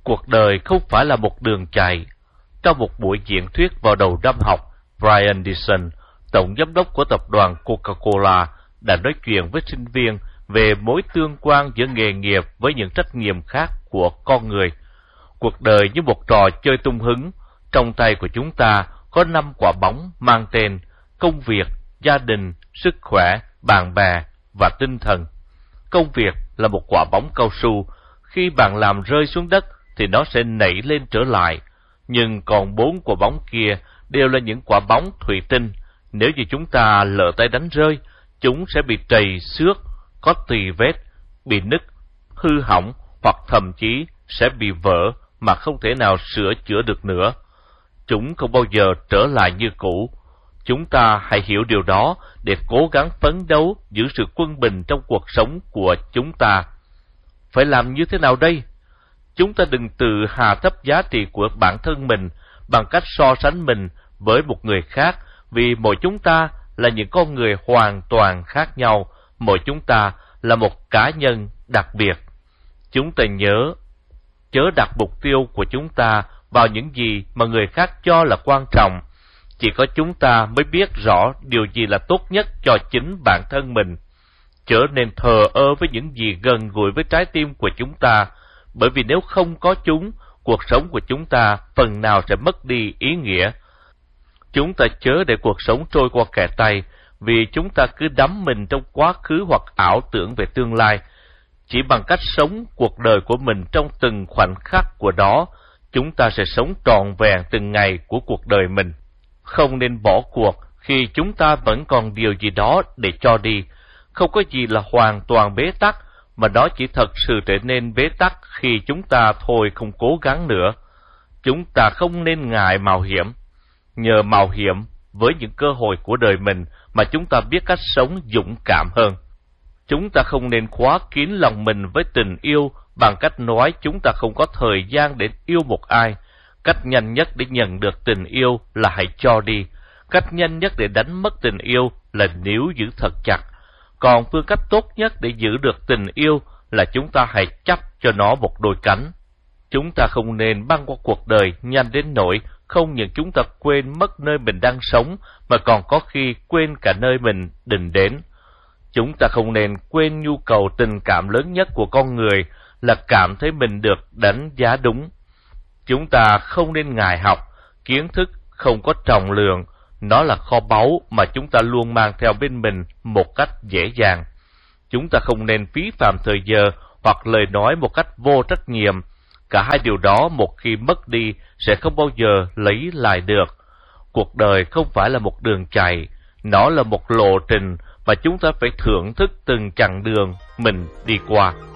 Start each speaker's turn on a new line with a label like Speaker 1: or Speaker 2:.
Speaker 1: Cuộc đời không phải là một đường chạy. Trong một buổi diễn thuyết vào đầu năm học, Brian Dyson, tổng giám đốc của tập đoàn Coca-Cola, đã nói chuyện với sinh viên về mối tương quan giữa nghề nghiệp với những trách nhiệm khác của con người. Cuộc đời như một trò chơi tung hứng, trong tay của chúng ta có 5 quả bóng mang tên công việc, gia đình, sức khỏe, bạn bè và tinh thần. Công việc là một quả bóng cao su, khi bạn làm rơi xuống đất thì nó sẽ nảy lên trở lại, nhưng còn 4 quả bóng kia đều là những quả bóng thủy tinh. Nếu như chúng ta lỡ tay đánh rơi, chúng sẽ bị trầy xước, có tì vết, bị nứt, hư hỏng hoặc thậm chí sẽ bị vỡ mà không thể nào sửa chữa được nữa. Chúng không bao giờ trở lại như cũ. Chúng ta hãy hiểu điều đó để cố gắng phấn đấu giữ sự quân bình trong cuộc sống của chúng ta. Phải làm như thế nào đây? Chúng ta đừng tự hạ thấp giá trị của bản thân mình bằng cách so sánh mình với một người khác, vì mỗi chúng ta là những con người hoàn toàn khác nhau, mỗi chúng ta là một cá nhân đặc biệt. Chúng ta chớ đặt mục tiêu của chúng ta vào những gì mà người khác cho là quan trọng. Chỉ có chúng ta mới biết rõ điều gì là tốt nhất cho chính bản thân mình. Trở nên thờ ơ với những gì gần gũi với trái tim của chúng ta, bởi vì nếu không có chúng, cuộc sống của chúng ta phần nào sẽ mất đi ý nghĩa. Chúng ta chớ để cuộc sống trôi qua kẻ tay, vì chúng ta cứ đắm mình trong quá khứ hoặc ảo tưởng về tương lai. Chỉ bằng cách sống cuộc đời của mình trong từng khoảnh khắc của đó, chúng ta sẽ sống trọn vẹn từng ngày của cuộc đời mình. Không nên bỏ cuộc khi chúng ta vẫn còn điều gì đó để cho đi. Không có gì là hoàn toàn bế tắc, mà đó chỉ thật sự trở nên bế tắc khi chúng ta thôi không cố gắng nữa. Chúng ta không nên ngại mạo hiểm. Nhờ mạo hiểm với những cơ hội của đời mình mà chúng ta biết cách sống dũng cảm hơn. Chúng ta không nên khóa kín lòng mình với tình yêu bằng cách nói chúng ta không có thời gian để yêu một ai. Cách nhanh nhất để nhận được tình yêu là hãy cho đi. Cách nhanh nhất để đánh mất tình yêu là níu giữ thật chặt. Còn phương cách tốt nhất để giữ được tình yêu là chúng ta hãy chắp cho nó một đôi cánh. Chúng ta không nên băng qua cuộc đời nhanh đến nỗi không những chúng ta quên mất nơi mình đang sống, mà còn có khi quên cả nơi mình định đến. Chúng ta không nên quên nhu cầu tình cảm lớn nhất của con người là cảm thấy mình được đánh giá đúng. Chúng ta không nên ngại học, kiến thức không có trọng lượng, nó là kho báu mà chúng ta luôn mang theo bên mình một cách dễ dàng. Chúng ta không nên phí phạm thời giờ hoặc lời nói một cách vô trách nhiệm. Cả hai điều đó một khi mất đi sẽ không bao giờ lấy lại được. Cuộc đời không phải là một đường chạy, nó là một lộ trình mà chúng ta phải thưởng thức từng chặng đường mình đi qua.